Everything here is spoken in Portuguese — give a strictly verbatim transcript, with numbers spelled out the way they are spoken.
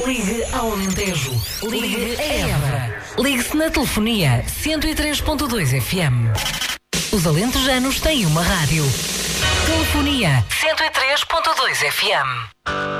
Ligue ao Alentejo. Ligue a Évora. Ligue-se na telefonia cento e três ponto dois F M. Os alentejanos têm uma rádio. Telefonia cento e três ponto dois F M.